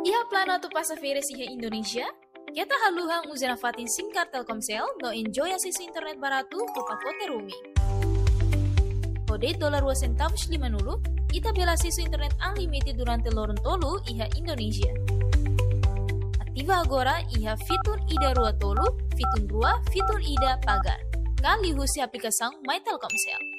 Iha plano tu passageres iha Indonesia? Kita haluhang uzana fatin singkar Telkomsel no enjoy akses internet barato tu pakote roaming. Kode $2.50 ita bela akses internet unlimited durante lorong tolu iha Indonesia. Aktiva agora iha fitur ida rua tolu, fitur rua, fitur ida pagar. Kali husi aplikação My Telkomsel.